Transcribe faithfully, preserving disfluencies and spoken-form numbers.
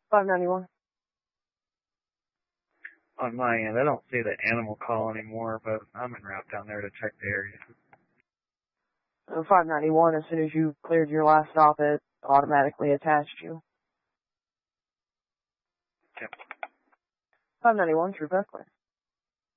five ninety-one. On my end, I don't see the animal call anymore, but I'm en route down there to check the area. Uh, five ninety-one, as soon as you cleared your last stop, it automatically attached you. Yep. five ninety-one, True Back Clear.